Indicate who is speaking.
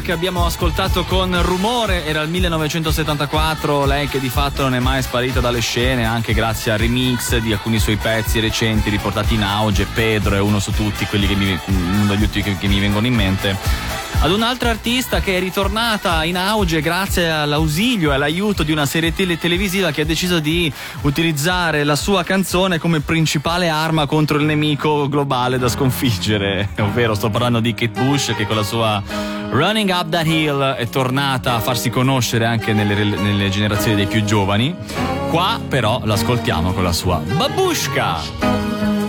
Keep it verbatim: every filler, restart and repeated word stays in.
Speaker 1: che abbiamo ascoltato con Rumore era il millenovecentosettantaquattro, lei che di fatto non è mai sparita dalle scene anche grazie a remix di alcuni suoi pezzi recenti riportati in auge. Pedro è uno su tutti, quelli che mi, uno degli ultimi che, che mi vengono in mente. Ad un'altra artista che è ritornata in auge grazie all'ausilio e all'aiuto di una serie tele- televisiva che ha deciso di utilizzare la sua canzone come principale arma contro il nemico globale da sconfiggere, ovvero sto parlando di Kate Bush, che con la sua Running Up That Hill è tornata a farsi conoscere anche nelle, nelle generazioni dei più giovani. Qua però l'ascoltiamo con la sua Babushka.